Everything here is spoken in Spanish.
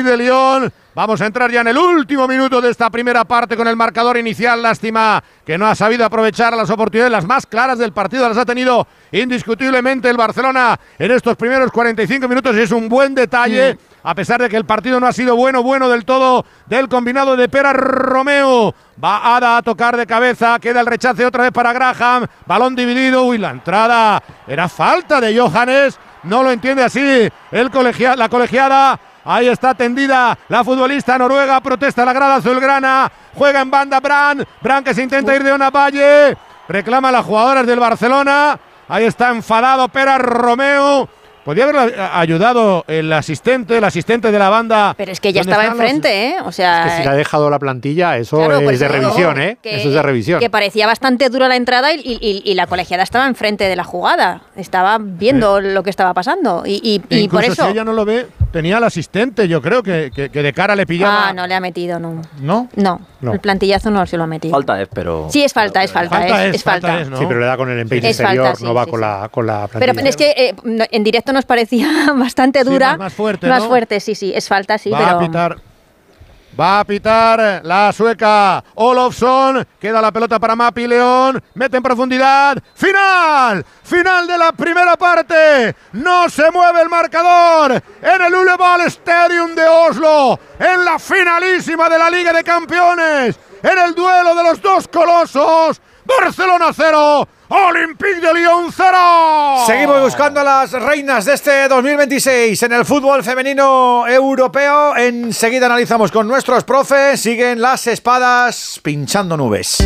de Lyon. Vamos a entrar ya en el último minuto de esta primera parte con el marcador inicial. Lástima que no ha sabido aprovechar las oportunidades, las más claras del partido. Las ha tenido indiscutiblemente el Barcelona en estos primeros 45 minutos y es un buen detalle, a pesar de que el partido no ha sido bueno del todo del combinado de Pere Romeu. Va Ada a tocar de cabeza, queda el rechace otra vez para Graham. Balón dividido, uy, la entrada era falta de Johannes. No lo entiende así la colegiada. Ahí está tendida la futbolista noruega, protesta la grada azulgrana, juega en banda Brand que se intenta ir de una valle, reclama a las jugadoras del Barcelona, ahí está enfadado Pere Romeu. Podría haber ayudado el asistente de la banda. Pero es que ya estaba enfrente, O sea, es que si le ha dejado la plantilla, eso claro, es de revisión, Eso es de revisión. Que parecía bastante dura la entrada y la colegiada estaba enfrente de la jugada. Estaba viendo lo que estaba pasando. Y por eso. Si ella no lo ve, tenía el asistente, yo creo que de cara le pillaba. Ah, no le ha metido, no. ¿No? No. El plantillazo no se lo ha metido. Falta es, pero. Sí, es falta. Es falta. ¿no? Sí, pero le da con el empeine exterior, no va con la plantilla. Pero es que en directo nos parecía bastante dura. Más fuerte, Más ¿no? fuerte, sí. Es falta, sí, Va a pitar la sueca Olofsson. Queda la pelota para Mapi León. Mete en profundidad. ¡Final! ¡Final de la primera parte! No se mueve el marcador en el Ullevål Stadium de Oslo. En la finalísima de la Liga de Campeones. En el duelo de los dos colosos. Barcelona 0. Olympique de Lyon 0. Seguimos buscando a las reinas de este 2026 en el fútbol femenino europeo. Enseguida analizamos con nuestros profes. Siguen las espadas pinchando nubes.